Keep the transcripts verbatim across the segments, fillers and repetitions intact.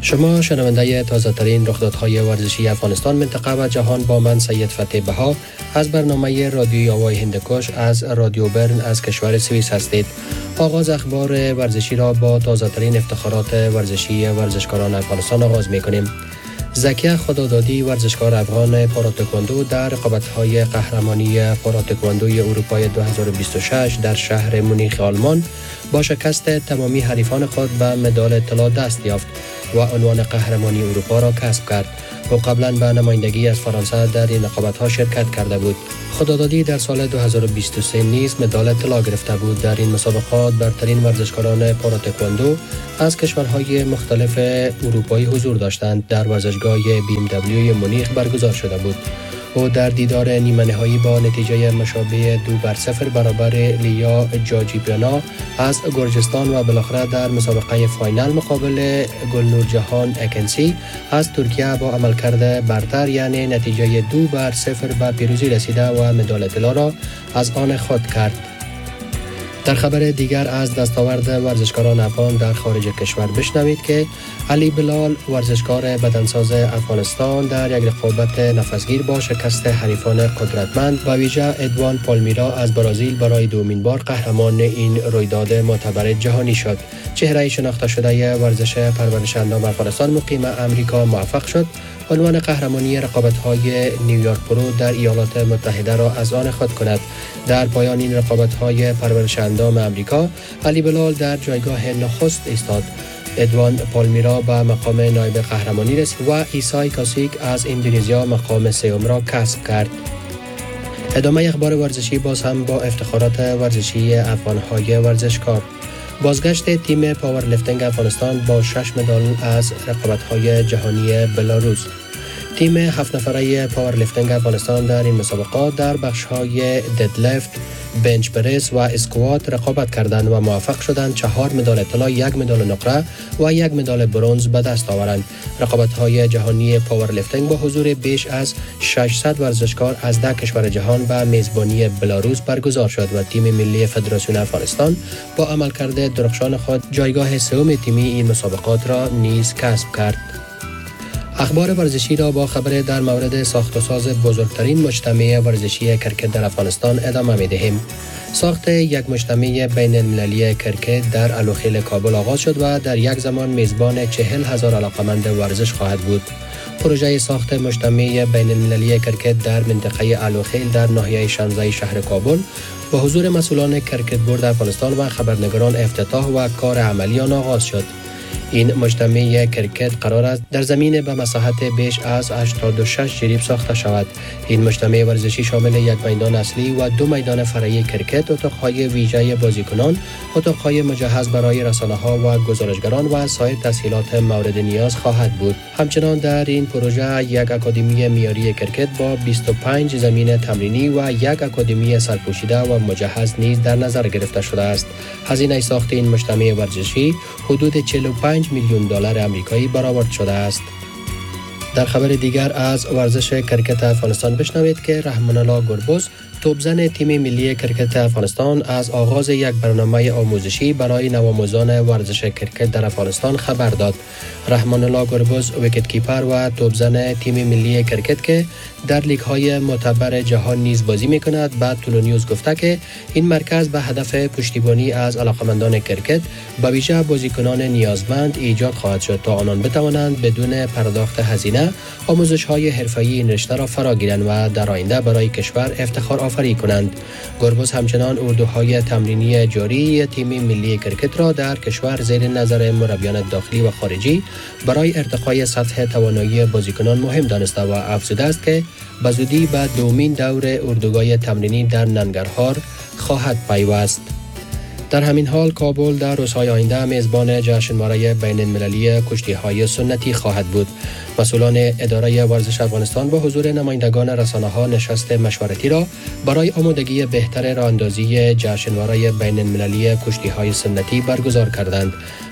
شما شنونده تازه ترین رخدادهای ورزشی افغانستان، منطقه و جهان با من سید فتح بها از برنامه رادیوی آوای هندکش از رادیو برن از کشور سوئیس هستید. آغاز اخبار ورزشی را با تازه ترین افتخارات ورزشی ورزشکاران افغانستان آغاز می کنیم. زکیه خدادادی، ورزشکار افغان پاراتکواندو، در رقابت‌های قهرمانی پاراتکواندوی اروپای دو هزار و بیست و شش در شهر مونیخ آلمان با شکست تمامی حریفان خود به مدال طلا دست یافت و عنوان قهرمانی اروپا را کسب کرد. او قبلا به نمایندگی از فرانسه در این رقابت‌ها شرکت کرده بود. خدادادی در سال دو هزار و بیست و سه نیز مدال طلا گرفته بود. در این مسابقات برترین ورزشکاران پاراتکواندو از کشورهای مختلف اروپایی حضور داشتند. در ورزشگاه بی ام دبلیو مونیخ برگزار شده بود. او در دیدار نیمه نهایی با نتیجه مشابه دو بر صفر برابر لیا جاجیپیانا از گرجستان و بالاخره در مسابقه فاینال مقابل گلنور جهان اکنسی از ترکیه با عملکرد برتر، یعنی نتیجه دو بر صفر به پیروزی رسیده و مدال طلا را از آن خود کرد. در خبر دیگر از دستاورد ورزشکاران افغان در خارج کشور بشنوید که علی بلال، ورزشکار بدنساز افغانستان، در یک رقابت نفسگیر با شکست حریفان قدرتمند و ویژه ادوان پالمیرا از برزیل برای دومین بار قهرمان این رویداد معتبر جهانی شد. چهره شناخته شده ورزش پرورش اندام افغانستان مقیم امریکا موفق شد عنوان قهرمانی رقابت‌های نیویورک پرو در ایالات متحده را از آن خود کند. در پایان این رقابت‌های پرورش اندام امریکا، علی بلال در جایگاه نخست ایستاد. ادوان پالمیرا به مقام نایب قهرمانی رسید و ایسای کاسیک از اندونزیا مقام سوم را کسب کرد. ادامه اخبار ورزشی باز هم با افتخارات ورزشی افغان‌های ورزشکار. بازگشت تیم پاورلیفتینگ افغانستان با شش مدال از رقابت‌های جهانی بلاروس. تیم هفت نفره پاورلیفتینگ افغانستان در این مسابقات در بخش‌های ددلیفت، بنچ پرس و اسکوات رقابت کردند و موفق شدند چهار مدال طلا، یک مدال نقره و یک مدال برنز به دست آورند. رقابت‌های جهانی پاورلیفتینگ با حضور بیش از ششصد ورزشکار از ده کشور جهان به میزبانی بلاروس برگزار شد و تیم ملی فدراسیون افغانستان با عملکرد درخشان خود جایگاه سوم تیمی این مسابقات را نیز کسب کرد. اخبار ورزشی را با خبر در مورد ساخت و ساز بزرگترین مجتمع ورزشی کرکت در افغانستان ادامه می‌دهیم. ساخت یک مجتمع بین المللی کرکت در الوخیل کابل آغاز شد و در یک زمان میزبان چهل هزار علاقمند ورزش خواهد بود. پروژه ساخت مجتمع بین المللی کرکت در منطقه الوخیل در ناحیه شانزده شهر کابل با حضور مسئولان کرکت بورد افغانستان و خبرنگاران افتتاح و کار عملی آن آغاز شد. این مجتمع کرکت قرار است در زمین به مساحت بیش از هشتاد و شش جریب ساخته شود. این مجتمع ورزشی شامل یک میدان اصلی و دو میدان فرعی کرکت، اتاق‌های ویژه بازیکنان، اتاق‌های مجهز برای رسانه‌ها و گزارشگران و سایر تسهیلات مورد نیاز خواهد بود. همچنان در این پروژه یک اکادمی معیاری کرکت با بیست و پنج زمین تمرینی و یک اکادمی سرپوشیده و مجهز نیز در نظر گرفته شده است. هزینه ساخت این مجتمع ورزشی حدود چهل و پنج میلیون دلار آمریکایی برآورد شده است. در خبر دیگر از ورزش کرکت افغانستان بشنوید که رحمان الله گربز، توپزن تیم ملی کرکت افغانستان، از آغاز یک برنامه آموزشی برای نوآموزان ورزش کرکت در افغانستان خبر داد. رحمان الله گربز، ویکت کیپر و توپزن تیم ملی کرکت که در لیگ‌های معتبر جهان نیز بازی می‌کند، بعد طلو نیوز گفته که این مرکز به هدف پشتیبانی از علاقمندان کرکت به ویژه بازیکنان نیازمند ایجاد خواهد شد تا آنان بتوانند بدون پرداخت هزینه آموزش‌های حرفه‌ای این رشته را فرا گیرند و در آینده برای کشور افتخار آفرین کنند. گربز همچنان اردوهای تمرینی جاری تیم ملی کرکت را در کشور زیر نظر مربیان داخلی و خارجی برای ارتقای سطح توانایی بازیکنان مهم دانسته و افزوده است که به زودی به دومین دور اردوگاه تمرینی در ننگرهار خواهد پیوست. در همین حال کابل در روزهای آینده میزبان جشنواره بین المللی کشتی‌های سنتی خواهد بود. مسئولان اداره ورزش افغانستان با حضور نمایندگان رسانه‌ها نشست مشورتی را برای آمادگی بهتر راه‌اندازی جشنواره بین المللی کشتی‌های سنتی برگزار کردند.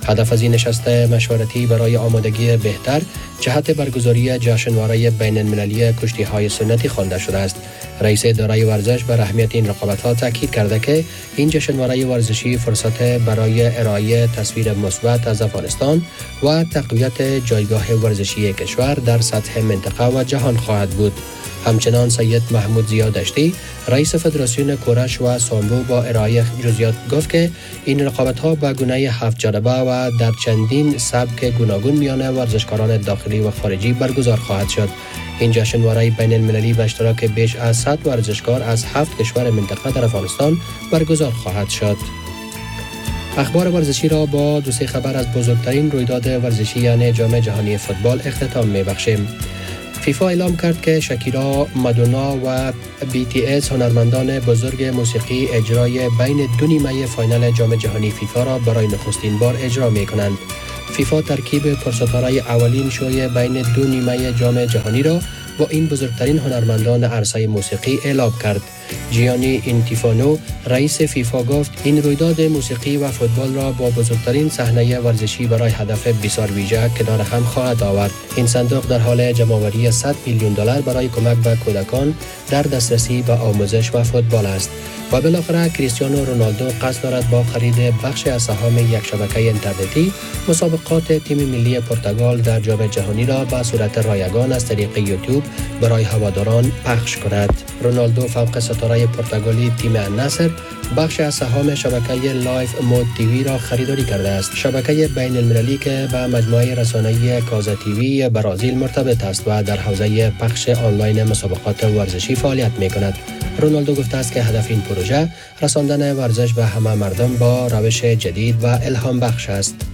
هدف از این نشست مشورتی برای آمادگی بهتر جهت برگزاری جشنواره بین المللی کشتی‌های سنتی خوانده شده است. رئیس اداره ورزش بر اهمیت این رقابت‌ها تاکید کرده که این جشنواره ورزشی فرصت برای ارائه تصویر مثبت از افغانستان و تقویت جایگاه ورزشی کشور در سطح منطقه و جهان خواهد بود. همچنان سید محمود زیادشتی رئیس فدراسیون کورش و سامبو با ارائه جزئیات گفت که این رقابت‌ها به گونه هفت جانبه و در چندین سبک گوناگون میان ورزشکاران داخلی و خارجی برگزار خواهد شد. این جشنواره بین المللی به اشتراک بیش از صد ورزشکار از هفت کشور منطقه در افغانستان برگزار خواهد شد. اخبار ورزشی را با دو سه خبر از بزرگترین رویداد ورزشی یعنی جام جهانی فوتبال اختتام می‌بخشیم. فیفا اعلام کرد که شاکیرا، مادونا و بی تی اس هنرمندان بزرگ موسیقی اجرای بین دو نیمه فاینال جام جهانی فیفا را برای نخستین بار اجرا می کنند. فیفا ترکیب پرستاره اولین شوی بین دو نیمه جام جهانی را با این بزرگترین هنرمندان عرصه موسیقی اعلام کرد. جیانی اینتیفانو رئیس فیفا گفت این رویداد موسیقی و فوتبال را با بزرگترین صحنه ورزشی برای هدف بسیار ویژه کنار هم خواهد آورد. این صندوق در حال جمع‌آوری صد میلیون دلار برای کمک به کودکان در دسترسی به آموزش و فوتبال است. و بالاخره کریستیانو رونالدو قصد دارد با خرید بخش از سهام یک شبکه اینترنتی مسابقات تیم ملی پرتغال در جام جهانی را به صورت رایگان از طریق یوتیوب برای هواداران پخش کند. رونالدو فوق ستاره پرتغالی تیم النصر بخش از سهام شبکه لایف مود تیوی را خریداری کرده است. شبکه بین المللی که به مجموعه رسانه‌ای کازا تیوی برزیل مرتبط است و در حوزه پخش آنلاین مسابقات ورزشی فعالیت می‌کند. رونالدو گفته است که هدف این پروژه رساندن ورزش به همه مردم با روش جدید و الهام بخش است.